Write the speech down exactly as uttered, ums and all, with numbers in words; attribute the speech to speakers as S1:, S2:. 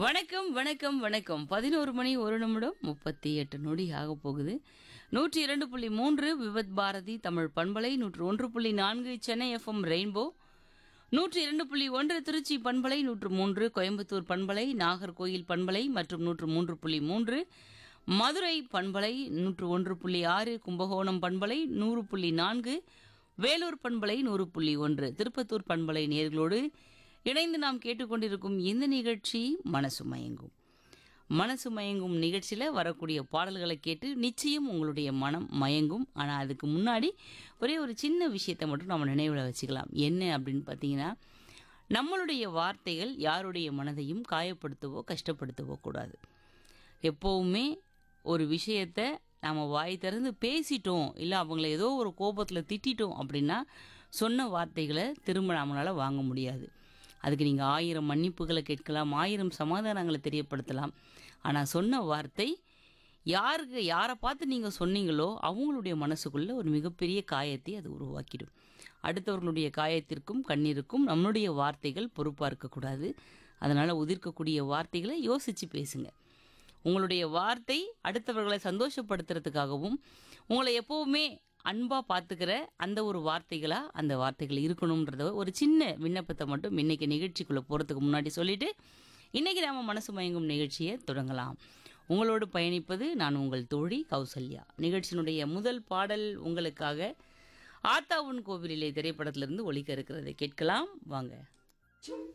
S1: வணக்கம் வணக்கம் வணக்கம் பதினோரு மணி ஒரு நிமிடம் முப்பத்தி எட்டு நொடி ஆக போகுது. நூற்றி இரண்டு புள்ளி மூன்று விவத் பாரதி தமிழ் பண்பலை, நூற்று ஒன்று புள்ளி நான்கு சென்னை எஃப்எம் ரெயின்போ, நூற்றி இரண்டு புள்ளி ஒன்று திருச்சி பண்பலை, நூற்று மூன்று கோயம்புத்தூர் பண்பலை, நாகர்கோயில் பண்பலை மற்றும் நூற்று மூன்று புள்ளி மூன்று மதுரை பண்பலை, நூற்று ஒன்று புள்ளி ஆறு கும்பகோணம் பண்பலை, நூறு புள்ளி நான்கு வேலூர் பண்பலை, நூறு புள்ளி ஒன்று திருப்பத்தூர் பண்பலை நேர்களோடு இணைந்து நாம் கேட்டுக்கொண்டிருக்கும் இந்த நிகழ்ச்சி மனசு மயங்கும். மனசு மயங்கும் நிகழ்ச்சியில் வரக்கூடிய பாடல்களை கேட்டு நிச்சயம் உங்களுடைய மனம் மயங்கும். ஆனால் அதுக்கு முன்னாடி ஒரே ஒரு சின்ன விஷயத்தை மட்டும் நம்ம நினைவில் வச்சுக்கலாம். என்ன அப்படின்னு பார்த்தீங்கன்னா, நம்மளுடைய வார்த்தைகள் யாருடைய மனதையும் காயப்படுத்தவோ கஷ்டப்படுத்தவோ கூடாது. எப்போவுமே ஒரு விஷயத்தை நம்ம வாய் திறந்து பேசிட்டோம், இல்லை அவங்கள ஏதோ ஒரு கோபத்தில் திட்டிட்டோம் அப்படின்னா சொன்ன வார்த்தைகளை திரும்ப நம்மளால் வாங்க முடியாது. அதுக்கு நீங்கள் ஆயிரம் மன்னிப்புகளை கேட்கலாம், ஆயிரம் சமாதானங்களை தெரியப்படுத்தலாம். ஆனால் சொன்ன வார்த்தை யாருக்கு யாரை பார்த்து நீங்கள் சொன்னீங்களோ அவங்களுடைய மனசுக்குள்ளே ஒரு மிகப்பெரிய காயத்தை அது உருவாக்கிடும். அடுத்தவர்களுடைய காயத்திற்கும் கண்ணீருக்கும் நம்மளுடைய வார்த்தைகள் பொறுப்பாக இருக்கக்கூடாது. அதனால் உதிர்க்கக்கூடிய வார்த்தைகளை யோசித்து பேசுங்க. உங்களுடைய வார்த்தை அடுத்தவர்களை சந்தோஷப்படுத்துறதுக்காகவும் உங்களை எப்போவுமே அன்பாக பார்த்துக்கிற அந்த ஒரு வார்த்தைகளாக அந்த வார்த்தைகள் இருக்கணுன்றத ஒரு சின்ன விண்ணப்பத்தை மட்டும் இன்றைக்கி நிகழ்ச்சிக்குள்ளே போகிறதுக்கு முன்னாடி சொல்லிவிட்டு இன்றைக்கி நாம் மனசு மயங்கும் நிகழ்ச்சியை தொடங்கலாம். உங்களோடு பயணிப்பது நான் உங்கள் தோழி கௌசல்யா. நிகழ்ச்சியினுடைய முதல் பாடல் உங்களுக்காக ஆத்தாவுன் கோவிலிலே திரைப்படத்திலிருந்து ஒலிக்க இருக்கிறதை கேட்கலாம் வாங்க.